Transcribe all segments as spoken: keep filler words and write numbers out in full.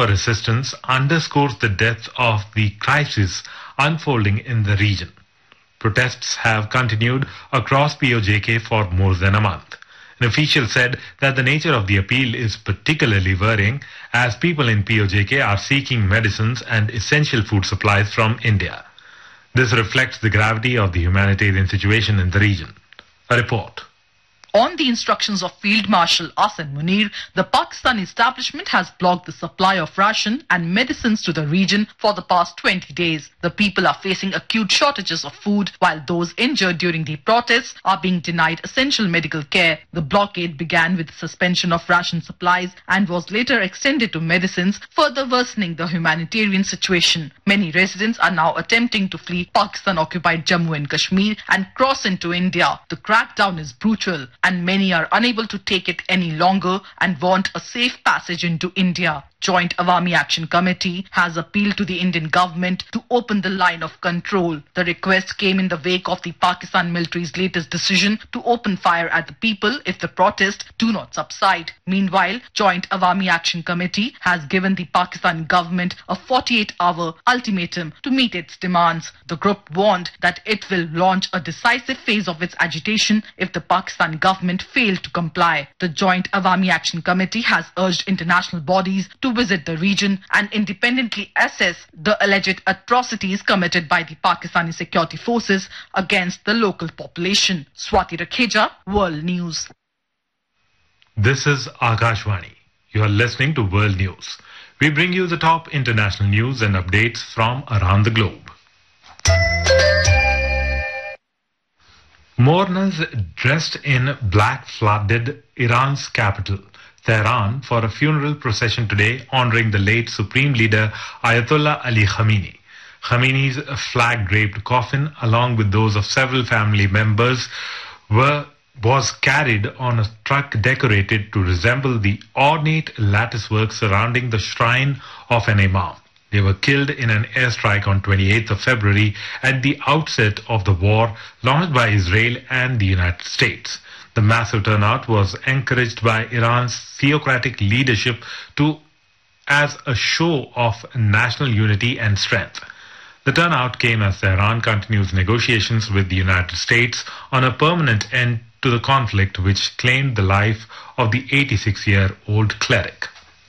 for assistance underscores the depth of the crisis unfolding in the region. Protests have continued across P O J K for more than a month. An official said that the nature of the appeal is particularly worrying as people in P O J K are seeking medicines and essential food supplies from India. This reflects the gravity of the humanitarian situation in the region. A report. On the instructions of Field Marshal Asim Munir, the Pakistani establishment has blocked the supply of ration and medicines to the region for the past twenty days. The people are facing acute shortages of food, while those injured during the protests are being denied essential medical care. The blockade began with the suspension of ration supplies and was later extended to medicines, further worsening the humanitarian situation. Many residents are now attempting to flee Pakistan-occupied Jammu and Kashmir and cross into India. The crackdown is brutal, and many are unable to take it any longer and want a safe passage into India. Joint Awami Action Committee has appealed to the Indian government to open the line of control. The request came in the wake of the Pakistan military's latest decision to open fire at the people if the protests do not subside. Meanwhile, Joint Awami Action Committee has given the Pakistan government a forty-eight hour ultimatum to meet its demands. The group warned that it will launch a decisive phase of its agitation if the Pakistan government fails to comply. The Joint Awami Action Committee has urged international bodies to visit the region and independently assess the alleged atrocities committed by the Pakistani security forces against the local population. Swati Rakheja, World News. This is Akashvani. You are listening to World News. We bring you the top international news and updates from around the globe. Mourners dressed in black flooded Iran's capital, Tehran, for a funeral procession today honoring the late Supreme Leader Ayatollah Ali Khamenei. Khamenei's flag-draped coffin, along with those of several family members, were was carried on a truck decorated to resemble the ornate latticework surrounding the shrine of an imam. They were killed in an airstrike on twenty-eighth of February at the outset of the war launched by Israel and the United States. The massive turnout was encouraged by Iran's theocratic leadership to as a show of national unity and strength. The turnout came as Tehran continues negotiations with the United States on a permanent end to the conflict, which claimed the life of the eighty-six-year-old cleric.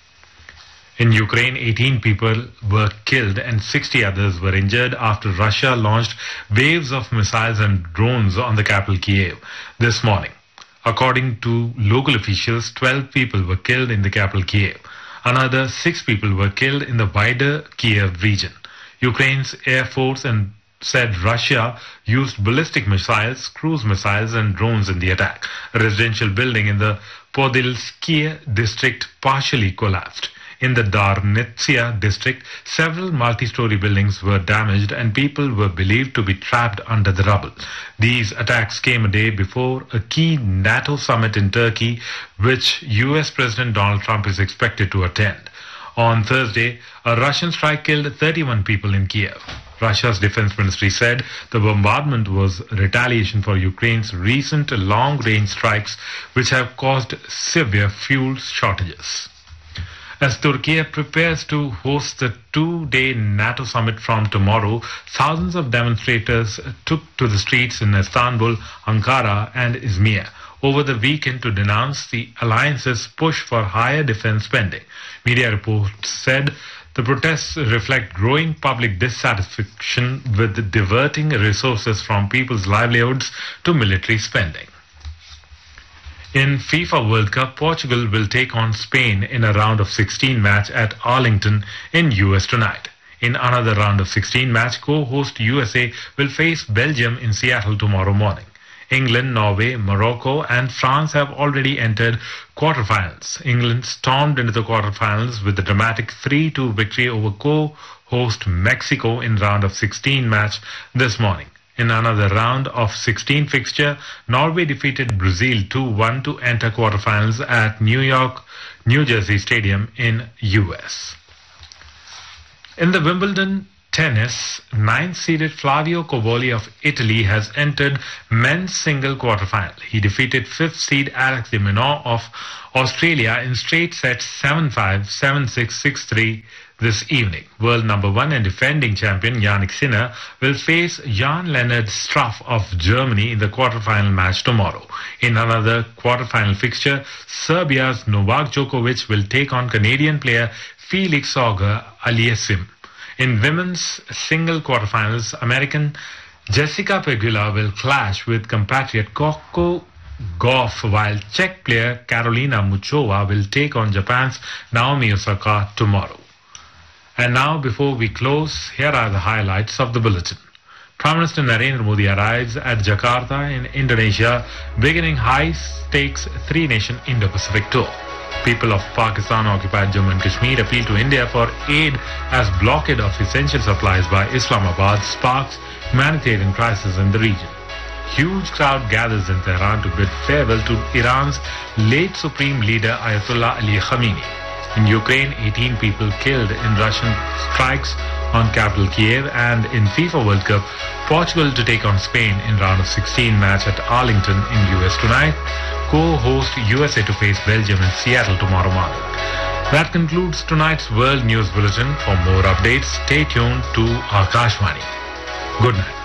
In Ukraine, eighteen people were killed and sixty others were injured after Russia launched waves of missiles and drones on the capital Kiev this morning. According to local officials, twelve people were killed in the capital Kiev. Another six people were killed in the wider Kiev region. Ukraine's Air Force and said Russia used ballistic missiles, cruise missiles and drones in the attack. A residential building in the Podilskye district partially collapsed. In the Darnitsia district, several multi-story buildings were damaged and people were believed to be trapped under the rubble. These attacks came a day before a key NATO summit in Turkey, which U S President Donald Trump is expected to attend. On Thursday, a Russian strike killed thirty-one people in Kiev. Russia's defense ministry said the bombardment was retaliation for Ukraine's recent long-range strikes, which have caused severe fuel shortages. As Turkey prepares to host the two-day NATO summit from tomorrow, thousands of demonstrators took to the streets in Istanbul, Ankara and Izmir over the weekend to denounce the alliance's push for higher defense spending. Media reports said the protests reflect growing public dissatisfaction with diverting resources from people's livelihoods to military spending. In FIFA World Cup, Portugal will take on Spain in a round of sixteen match at Arlington in U S tonight. In another round of sixteen match, co-host U S A will face Belgium in Seattle tomorrow morning. England, Norway, Morocco and France have already entered quarterfinals. England stormed into the quarterfinals with a dramatic three two victory over co-host Mexico in round of sixteen match this morning. In another round of sixteen fixture, Norway defeated Brazil two one to enter quarterfinals at New York, New Jersey Stadium in U S. In the Wimbledon tennis, ninth-seeded Flavio Cobolli of Italy has entered men's single quarterfinal. He defeated fifth seed Alex de Minaur of Australia in straight sets seven five, seven six, six three this evening. World number one and defending champion Jannik Sinner will face Jan-Lennard Struff of Germany in the quarterfinal match tomorrow. In another quarterfinal fixture, Serbia's Novak Djokovic will take on Canadian player Felix Auger-Aliassime. In women's single quarterfinals, American Jessica Pegula will clash with compatriot Coco Gauff, while Czech player Karolina Muchova will take on Japan's Naomi Osaka tomorrow. And now, before we close, here are the highlights of the bulletin. Prime Minister Narendra Modi arrives at Jakarta in Indonesia, beginning high-stakes three-nation Indo-Pacific tour. People of Pakistan-occupied Jammu and Kashmir appeal to India for aid as blockade of essential supplies by Islamabad sparks humanitarian crisis in the region. Huge crowd gathers in Tehran to bid farewell to Iran's late supreme leader Ayatollah Ali Khamenei. In Ukraine, eighteen people killed in Russian strikes on capital Kiev, and in FIFA World Cup, Portugal to take on Spain in round of sixteen match at Arlington in U S tonight. Co-host U S A to face Belgium in Seattle tomorrow morning. That concludes tonight's World News Bulletin. For more updates, stay tuned to Akashvani. Good night.